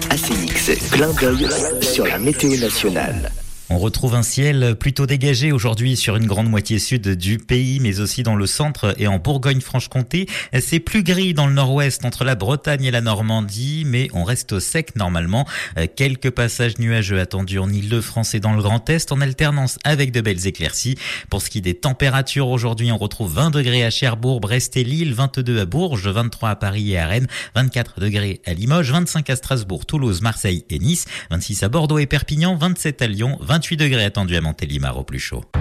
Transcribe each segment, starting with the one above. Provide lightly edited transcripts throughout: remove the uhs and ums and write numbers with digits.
ACX, clin d'œil sur la météo nationale. On retrouve un ciel plutôt dégagé aujourd'hui sur une grande moitié sud du pays, mais aussi dans le centre et en Bourgogne-Franche-Comté. C'est plus gris dans le nord-ouest entre la Bretagne et la Normandie, mais on reste au sec normalement. Quelques passages nuageux attendus en Île-de-France et dans le Grand Est, en alternance avec de belles éclaircies. Pour ce qui est des températures, aujourd'hui on retrouve 20 degrés à Cherbourg, Brest et Lille, 22 à Bourges, 23 à Paris et à Rennes, 24 degrés à Limoges, 25 à Strasbourg, Toulouse, Marseille et Nice, 26 à Bordeaux et Perpignan, 27 à Lyon, 28 degrés attendus à Montélimar au plus chaud.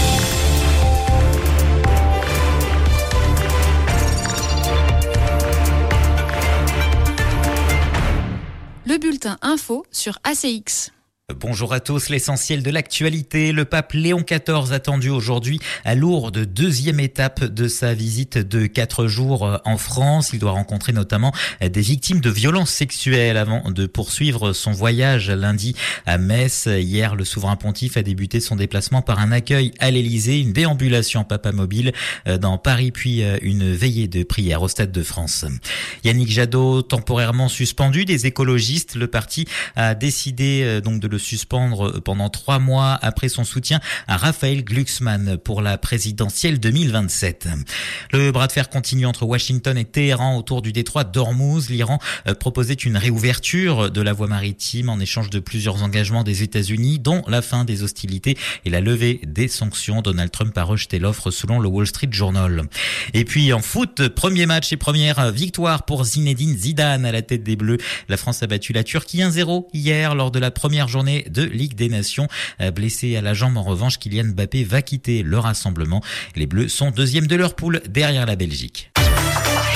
Le bulletin info sur ACX. Bonjour à tous, l'essentiel de l'actualité. Le pape Léon XIV attendu aujourd'hui à Lourdes, deuxième étape de sa visite de 4 jours en France. Il doit rencontrer notamment des victimes de violences sexuelles avant de poursuivre son voyage lundi à Metz. Hier, le souverain pontife a débuté son déplacement par un accueil à l'Élysée, une déambulation papamobile dans Paris, puis une veillée de prière au Stade de France. Yannick Jadot, temporairement suspendu des écologistes. Le parti a décidé donc de le suspendre pendant 3 mois après son soutien à Raphaël Glucksmann pour la présidentielle 2027. Le bras de fer continue entre Washington et Téhéran autour du détroit d'Ormuz. L'Iran proposait une réouverture de la voie maritime en échange de plusieurs engagements des États-Unis, dont la fin des hostilités et la levée des sanctions. Donald Trump a rejeté l'offre selon le Wall Street Journal. Et puis en foot, premier match et première victoire pour Zinedine Zidane à la tête des Bleus. La France a battu la Turquie 1-0 hier lors de la première journée de Ligue des Nations. Blessé à la jambe en revanche, Kylian Mbappé va quitter le rassemblement. Les Bleus sont deuxième de leur poule derrière la Belgique.